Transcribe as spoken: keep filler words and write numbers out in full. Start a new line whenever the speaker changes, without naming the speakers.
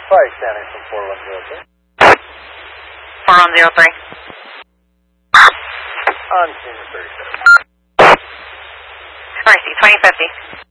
Five standing from four one zero three.
four one zero three.
On scene thirty-seven.
Mercy, twenty fifty.